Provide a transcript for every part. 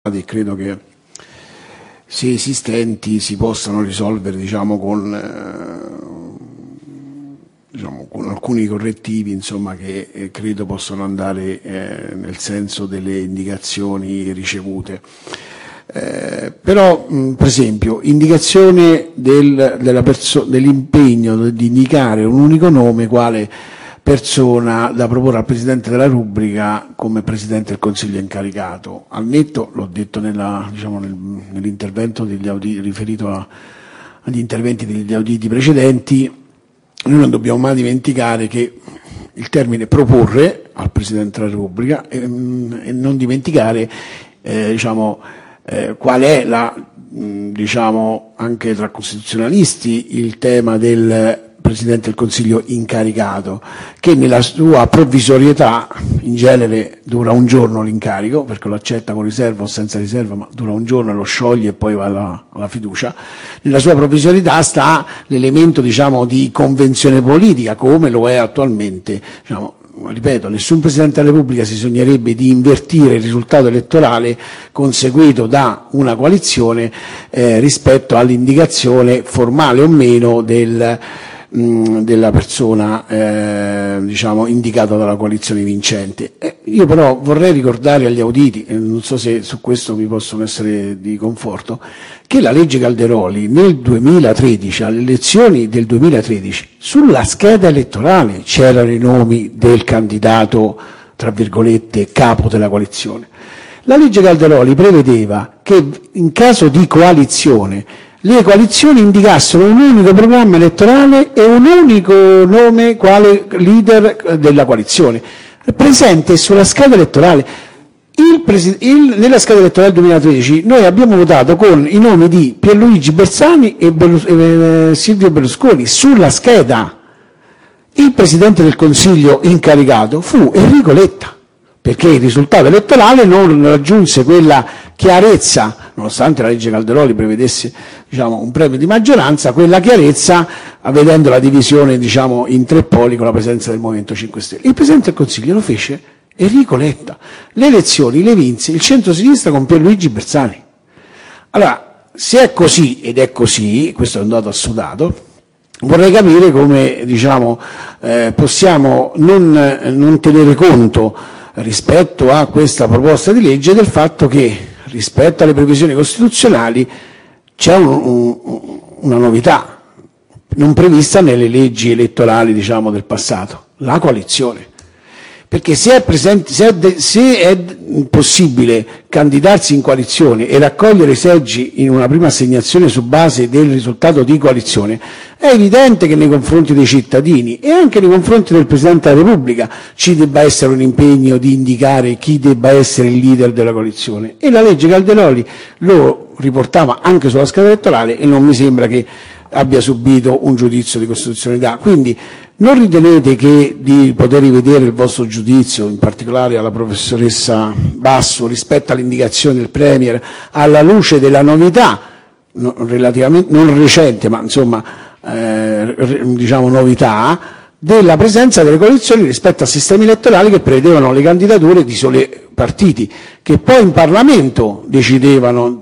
e credo che, se esistenti, si possano risolvere con alcuni correttivi, insomma, che credo possono andare nel senso delle indicazioni ricevute. Però, per esempio, indicazione dell'impegno di indicare un unico nome quale persona da proporre al Presidente della Repubblica come Presidente del Consiglio incaricato. Al netto, l'ho detto nell'intervento riferito agli interventi degli auditi precedenti, noi non dobbiamo mai dimenticare che il termine proporre al Presidente della Repubblica e non dimenticare qual è anche tra costituzionalisti il tema del Presidente del Consiglio incaricato, che nella sua provvisorietà in genere dura un giorno l'incarico, perché lo accetta con riserva o senza riserva, ma dura un giorno, lo scioglie e poi va alla fiducia. Nella sua provvisorietà sta l'elemento di convenzione politica, come lo è attualmente. Ripeto, nessun Presidente della Repubblica si sognerebbe di invertire il risultato elettorale conseguito da una coalizione rispetto all'indicazione formale o meno della persona indicata dalla coalizione vincente. Io però vorrei ricordare agli auditi, e non so se su questo mi possono essere di conforto, che la legge Calderoli nel 2013, alle elezioni del 2013, sulla scheda elettorale c'erano i nomi del candidato, tra virgolette, capo della coalizione. La legge Calderoli prevedeva che in caso di coalizione le coalizioni indicassero un unico programma elettorale e un unico nome quale leader della coalizione, presente sulla scheda elettorale. Nella scheda elettorale 2013 noi abbiamo votato con i nomi di Pierluigi Bersani e Silvio Berlusconi sulla scheda. Il Presidente del Consiglio incaricato fu Enrico Letta, perché il risultato elettorale non raggiunse quella chiarezza, nonostante la legge Calderoli prevedesse un premio di maggioranza, quella chiarezza vedendo la divisione in tre poli con la presenza del Movimento 5 Stelle. Il Presidente del Consiglio lo fece Enrico Letta. Le elezioni le vinse il centro-sinistra con Pierluigi Bersani. Allora, se è così, ed è così, questo è un dato assodato, vorrei capire come possiamo non tenere conto rispetto a questa proposta di legge del fatto che rispetto alle previsioni costituzionali c'è una novità non prevista nelle leggi elettorali del passato, la coalizione. Perché se è possibile candidarsi in coalizione e raccogliere seggi in una prima assegnazione su base del risultato di coalizione, è evidente che nei confronti dei cittadini e anche nei confronti del Presidente della Repubblica ci debba essere un impegno di indicare chi debba essere il leader della coalizione. E la legge Calderoli lo riportava anche sulla scheda elettorale e non mi sembra che abbia subito un giudizio di costituzionalità. Quindi non ritenete di poter rivedere il vostro giudizio, in particolare alla professoressa Basso, rispetto all'indicazione del Premier, alla luce della novità, relativamente non recente, ma novità, della presenza delle coalizioni rispetto a sistemi elettorali che prevedevano le candidature di soli partiti, che poi in Parlamento decidevano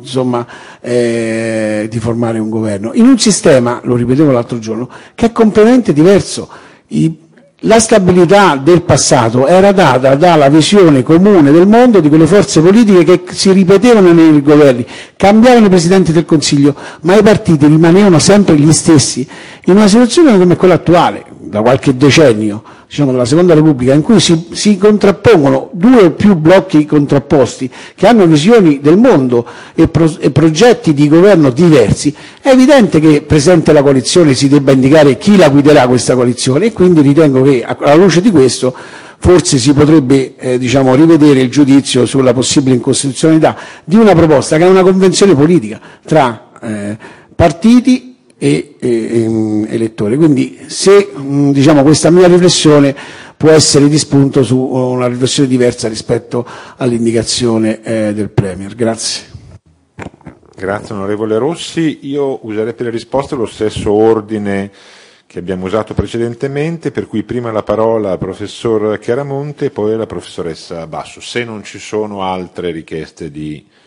di formare un governo, in un sistema, lo ripetevo l'altro giorno, che è completamente diverso. La stabilità del passato era data dalla visione comune del mondo di quelle forze politiche che si ripetevano nei governi, cambiavano i Presidenti del Consiglio, ma i partiti rimanevano sempre gli stessi, in una situazione come quella attuale, da qualche decennio, della Seconda Repubblica, in cui si contrappongono due o più blocchi contrapposti che hanno visioni del mondo e progetti di governo diversi. È evidente che presente la coalizione si debba indicare chi la guiderà questa coalizione, e quindi ritengo che alla luce di questo forse si potrebbe rivedere il giudizio sulla possibile incostituzionalità di una proposta che è una convenzione politica tra partiti e elettori. Quindi se questa mia riflessione può essere di spunto su una riflessione diversa rispetto all'indicazione del Premier. Grazie. Grazie onorevole Rossi. Io userei per le risposte lo stesso ordine che abbiamo usato precedentemente, per cui prima la parola al professor Chiaramonte e poi alla professoressa Basso, se non ci sono altre richieste di